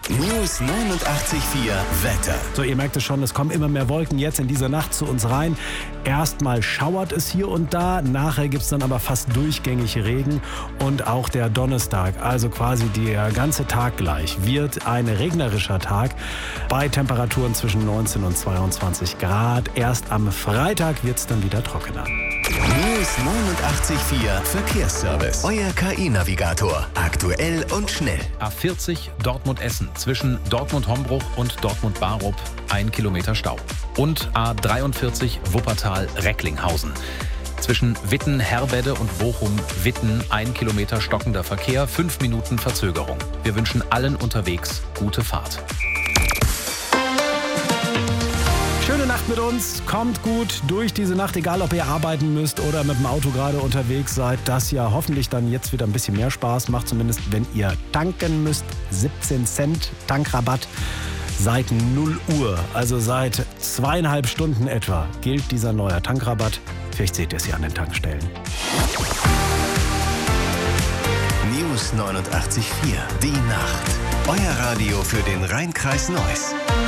News 89.4 Wetter. So, ihr merkt es schon, es kommen immer mehr Wolken jetzt in dieser Nacht zu uns rein. Erstmal schauert es hier und da, nachher gibt es dann aber fast durchgängig Regen. Und auch der Donnerstag, also quasi der ganze Tag gleich, wird ein regnerischer Tag bei Temperaturen zwischen 19 und 22 Grad. Erst am Freitag wird es dann wieder trockener. News 89.4 Verkehrsservice. Euer KI-Navigator. Aktuell und schnell. A40 Dortmund-Essen zwischen Dortmund-Hombruch und Dortmund-Barup 1 Kilometer Stau. Und A43 Wuppertal-Recklinghausen. Zwischen Witten-Herbede und Bochum-Witten 1 Kilometer stockender Verkehr, 5 Minuten Verzögerung. Wir wünschen allen unterwegs gute Fahrt. Schöne Nacht mit uns, kommt gut durch diese Nacht, egal ob ihr arbeiten müsst oder mit dem Auto gerade unterwegs seid. Das ja hoffentlich dann jetzt wieder ein bisschen mehr Spaß macht, zumindest wenn ihr tanken müsst. 17 Cent Tankrabatt seit 0 Uhr, also seit 2,5 Stunden etwa gilt dieser neue Tankrabatt. Vielleicht seht ihr es ja an den Tankstellen. News 89.4, die Nacht. Euer Radio für den Rhein-Kreis Neuss.